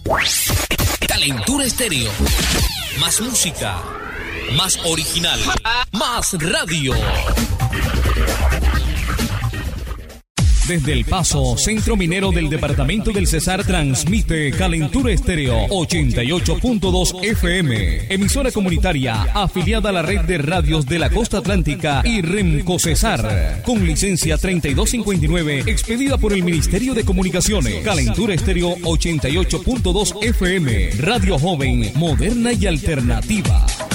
Calentura Estéreo. Más música, más original, más radio. Desde El Paso, centro minero del departamento del Cesar, transmite Calentura Estéreo 88.2 FM, emisora comunitaria afiliada a la red de radios de la costa atlántica y Remco Cesar, con licencia 3259, expedida por el Ministerio de Comunicaciones. Calentura Estéreo 88.2 FM, radio joven, moderna y alternativa.